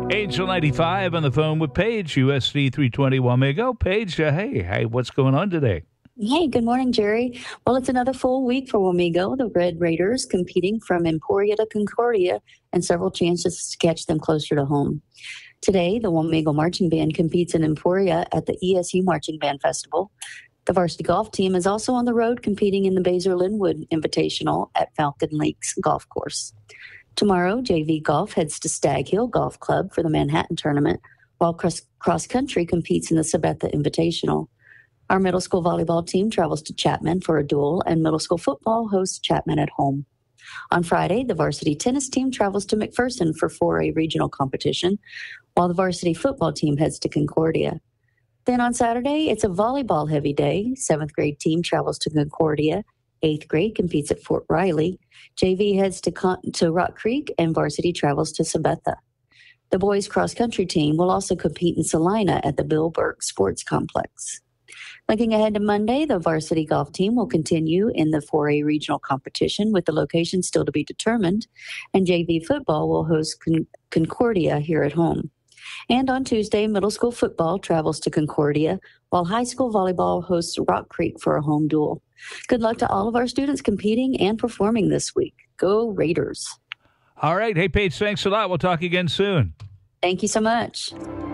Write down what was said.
Angel 95 on the phone with Paige, USD 320 Wamego. Paige, hey, what's going on today? Hey, good morning, Jerry. Well, it's another full week for Wamego, the Red Raiders competing from Emporia to Concordia, and several chances to catch them closer to home. Today, the Wamego Marching Band competes in Emporia at the ESU Marching Band Festival. The varsity golf team is also on the road competing in the Baser Linwood Invitational at Falcon Lakes Golf Course. Tomorrow, JV Golf heads to Stag Hill Golf Club for the Manhattan Tournament, while cross country competes in the Sabetha Invitational. Our middle school volleyball team travels to Chapman for a duel, and middle school football hosts Chapman at home. On Friday, the varsity tennis team travels to McPherson for 4A regional competition, while the varsity football team heads to Concordia. Then on Saturday, it's a volleyball-heavy day. 7th grade team travels to Concordia. 8th grade competes at Fort Riley. JV heads to Rock Creek, and varsity travels to Sabetha. The boys' cross-country team will also compete in Salina at the Bill Burke Sports Complex. Looking ahead to Monday, the varsity golf team will continue in the 4A regional competition with the location still to be determined, and JV football will host Concordia here at home. And on Tuesday, middle school football travels to Concordia, while high school volleyball hosts Rock Creek for a home duel. Good luck to all of our students competing and performing this week. Go Raiders. All right. Hey, Paige, thanks a lot. We'll talk again soon. Thank you so much.